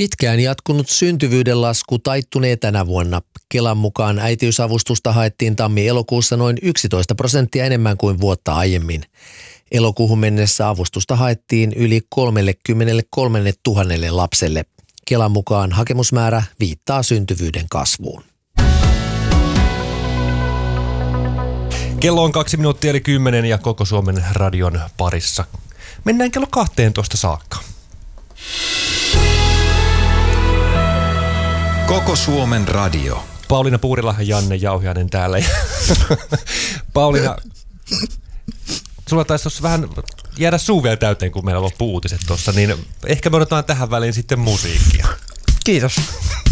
Pitkään jatkunut syntyvyyden lasku taittunee tänä vuonna. Kelan mukaan äitiysavustusta haettiin tammi-elokuussa noin 11% enemmän kuin vuotta aiemmin. Elokuuhun mennessä avustusta haettiin yli 33 000 lapselle. Kelan mukaan hakemusmäärä viittaa syntyvyyden kasvuun. Kello on 10:02 ja Koko Suomen radion parissa. Mennään kello 12 saakka. Koko Suomen radio. Pauliina Puurila ja Janne Jauhiainen täällä. Pauliina, sulla taisi tuossa vähän jäädä suu vielä täyteen, kun meillä loppuu uutiset tuossa, niin ehkä me odotetaan tähän väliin sitten musiikkia. Kiitos.